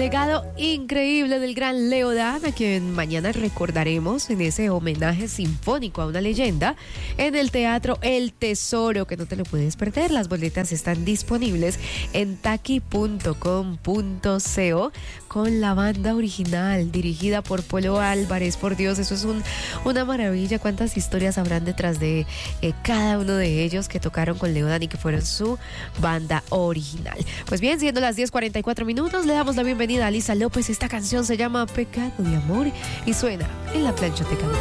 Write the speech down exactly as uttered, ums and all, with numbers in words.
legado increíble del gran Leodan, a quien mañana recordaremos en ese homenaje sinfónico a una leyenda en el Teatro El Tesoro, que no te lo puedes perder. Las boletas están disponibles en taqui punto com punto co con la banda original dirigida por Polo Álvarez. Por Dios, eso es un, una maravilla. Cuántas historias habrán detrás de eh, cada uno de ellos que tocaron con Leodan y que fueron su banda original. Pues bien, siendo las diez cuarenta y cuatro minutos, le damos la bienvenida a Lisa López. Esta canción se llama Pecado de Amor y suena en La Planchoteca.